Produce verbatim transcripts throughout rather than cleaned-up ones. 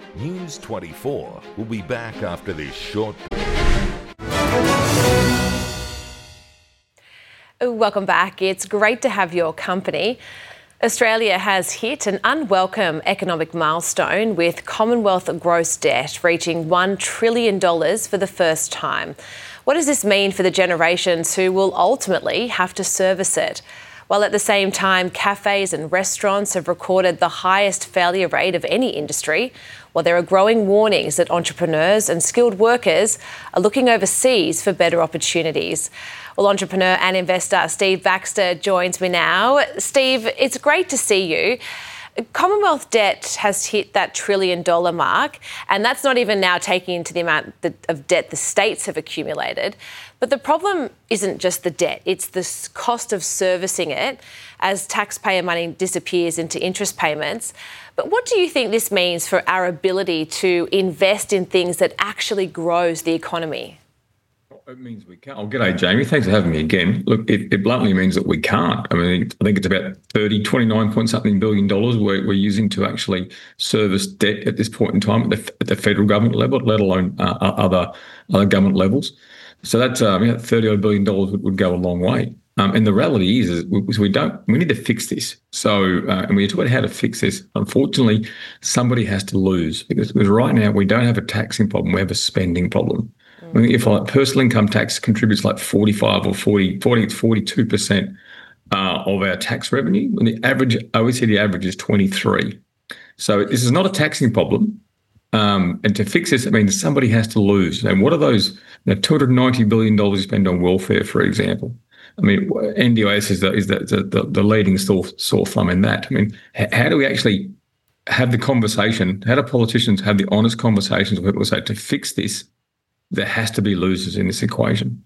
News twenty-four will be back after this short... Welcome back. It's great to have your company. Australia has hit an unwelcome economic milestone with Commonwealth gross debt reaching one trillion dollars for the first time. What does this mean for the generations who will ultimately have to service it? While at the same time, cafes and restaurants have recorded the highest failure rate of any industry, while there are growing warnings that entrepreneurs and skilled workers are looking overseas for better opportunities. Well, entrepreneur and investor Steve Baxter joins me now. Steve, it's great to see you. Commonwealth debt has hit that trillion dollar mark, and that's not even now taking into the amount of debt the states have accumulated. But the problem isn't just the debt, it's the cost of servicing it as taxpayer money disappears into interest payments. But what do you think this means for our ability to invest in things that actually grows the economy? It means we can't. Oh, g'day, Jamie. Thanks for having me again. Look, it, it bluntly means that we can't. I mean, I think it's about thirty, twenty-nine point something billion dollars we're, we're using to actually service debt at this point in time at the, at the federal government level, let alone uh, other other government levels. So that's um, you know, thirty odd billion dollars would, would go a long way. Um, and the reality is, is we, we don't. We need to fix this. So, uh, and when you talk about how to fix this, unfortunately, somebody has to lose because, because right now we don't have a taxing problem. We have a spending problem. I mean, if like personal income tax contributes like forty-five or forty, forty, it's forty-two percent uh, of our tax revenue, and the average O E C D average is twenty-three. So this is not a taxing problem. Um, and to fix this, I mean, somebody has to lose. And what are those? You know, two hundred ninety billion dollars you spend on welfare, for example. I mean, N D I S is the is the the, the leading sore sore thumb in that. I mean, how do we actually have the conversation? How do politicians have the honest conversations with people who say to fix this? There has to be losers in this equation.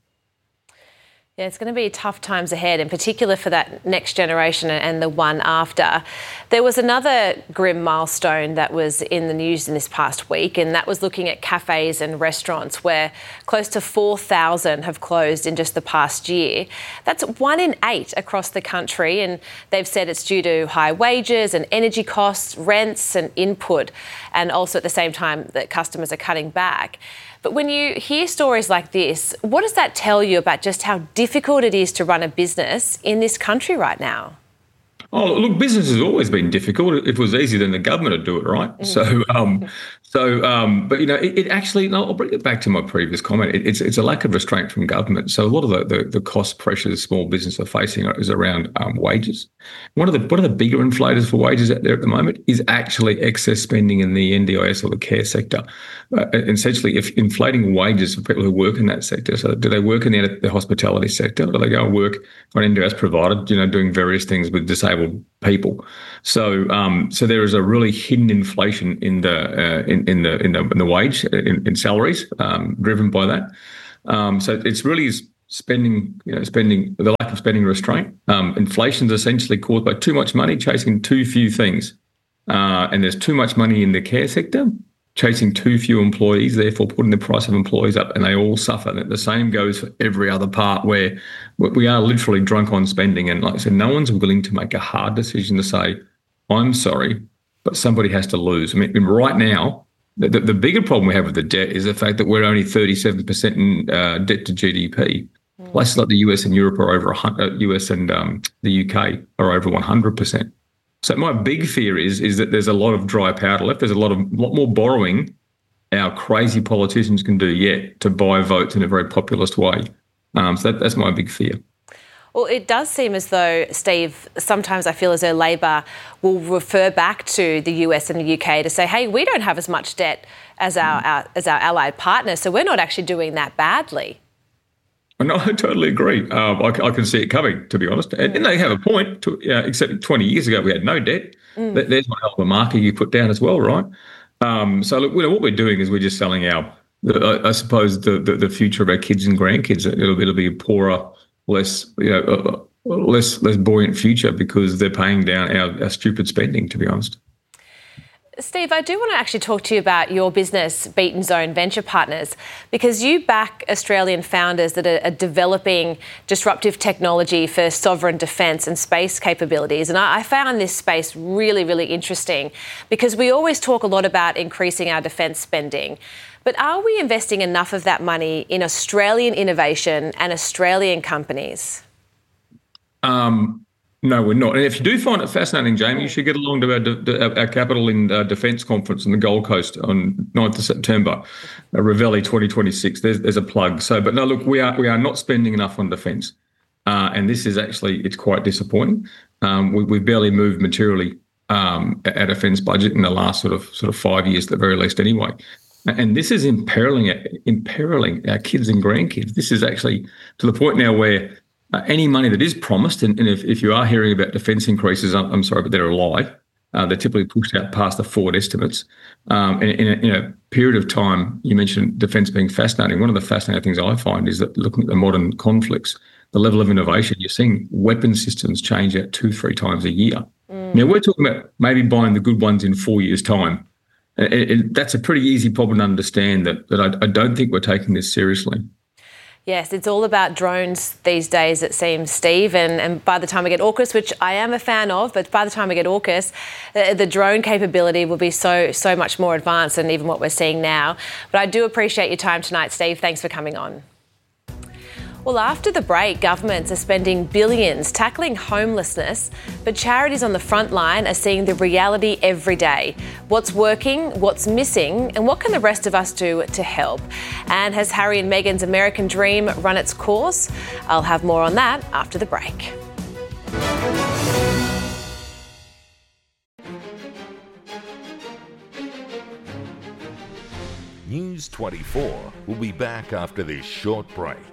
Yeah, it's going to be tough times ahead, in particular for that next generation and the one after. There was another grim milestone that was in the news in this past week, and that was looking at cafes and restaurants where close to four thousand have closed in just the past year. That's one in eight across the country, and they've said it's due to high wages and energy costs, rents and input, and also at the same time that customers are cutting back. But when you hear stories like this, what does that tell you about just how difficult it is to run a business in this country right now? Oh, look, business has always been difficult. If it was easy, then the government would do it, right? Mm. So, um, so, um, but you know, it, it actually. No, I'll bring it back to my previous comment. It, it's it's a lack of restraint from government. So, a lot of the the, the cost pressures small business are facing is around um, wages. One of the one of the bigger inflators for wages out there at the moment is actually excess spending in the N D I S or the care sector. Uh, essentially, if inflating wages for people who work in that sector. So, do they work in the, the hospitality sector? Do they go and work for an N D I S provider? You know, doing various things with disabled people. So, um, so there is a really hidden inflation in the uh, in, in the in the in the wage in, in salaries, um, driven by that. Um, so it's really spending, you know, spending the lack of spending restraint. Um, inflation is essentially caused by too much money chasing too few things, uh, and there's too much money in the care sector chasing too few employees, therefore putting the price of employees up, and they all suffer. And the same goes for every other part where we are literally drunk on spending. And like I said, no one's willing to make a hard decision to say, I'm sorry, but somebody has to lose. I mean, right now, the, the, the bigger problem we have with the debt is the fact that we're only thirty-seven percent in uh, debt to G D P. Mm. Places like the U S and Europe are over, uh, U S and um, the U K are over one hundred percent. So my big fear is is that there's a lot of dry powder left. There's a lot of lot more borrowing our crazy politicians can do yet to buy votes in a very populist way. Um, so that, that's my big fear. Well, it does seem as though, Steve, sometimes I feel as though Labor will refer back to the U S and the U K to say, hey, we don't have as much debt as our, mm. our as our allied partners, so we're not actually doing that badly. No, I totally agree. Um, I, I can see it coming, to be honest. And, and they have a point, to, uh, except twenty years ago we had no debt. Mm. There's one hell of a marker you put down as well, right? Um, so look, you know, what we're doing is we're just selling our, the, I suppose, the, the the future of our kids and grandkids. It'll, it'll be a poorer, less, you know, uh, less less buoyant future because they're paying down our, our stupid spending, to be honest. Steve, I do want to actually talk to you about your business, Beaton Zone Venture Partners, because you back Australian founders that are, are developing disruptive technology for sovereign defence and space capabilities. And I, I found this space really, really interesting because we always talk a lot about increasing our defence spending. But are we investing enough of that money in Australian innovation and Australian companies? Um. No, we're not. And if you do find it fascinating, Jamie, you should get along to our, de- our Capital in uh, Defence Conference in the Gold Coast on ninth of September, uh, Ravelli twenty twenty-six. There's, there's a plug. So, but no, look, we are we are not spending enough on defence, uh, and this is actually it's quite disappointing. Um, we, we've barely moved materially um, our defence budget in the last sort of sort of five years, at the very least, anyway. And this is imperiling imperiling our kids and grandkids. This is actually to the point now where Uh, any money that is promised, and, and if, if you are hearing about defence increases, I'm, I'm sorry, but they're a lie. Uh, they're typically pushed out past the forward estimates. Um, and in a, in a period of time, you mentioned defence being fascinating. One of the fascinating things I find is that looking at the modern conflicts, the level of innovation, you're seeing weapon systems change out two, three times a year. Mm. Now, we're talking about maybe buying the good ones in four years' time. It, it, that's a pretty easy problem to understand that, that I, I don't think we're taking this seriously. Yes, it's all about drones these days, it seems, Steve. And, and by the time we get AUKUS, which I am a fan of, but by the time we get AUKUS, the, the drone capability will be so, so much more advanced than even what we're seeing now. But I do appreciate your time tonight, Steve. Thanks for coming on. Well, after the break, governments are spending billions tackling homelessness, but charities on the front line are seeing the reality every day. What's working, what's missing, and what can the rest of us do to help? And has Harry and Meghan's American dream run its course? I'll have more on that after the break. News twenty-four will be back after this short break.